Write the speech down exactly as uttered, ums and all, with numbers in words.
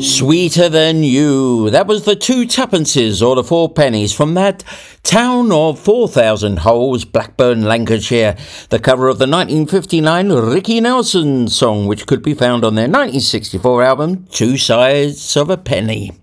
Sweeter Than You. That was the two tuppences or the four pennies from that town of four thousand holes, Blackburn, Lancashire. The cover of the nineteen fifty-nine Ricky Nelson song, which could be found on their nineteen sixty-four album, Two Sides of a Penny.